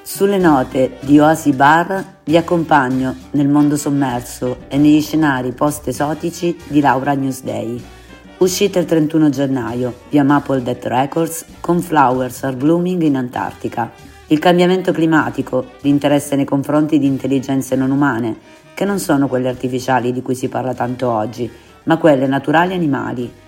Sulle note di Oasi Bar vi accompagno nel mondo sommerso e negli scenari post-esotici di Laura Newsday. Uscita il 31 gennaio via Maple Death Records con Flowers Are Blooming in Antartica. Il cambiamento climatico, l'interesse nei confronti di intelligenze non umane, che non sono quelle artificiali di cui si parla tanto oggi, ma quelle naturali e animali,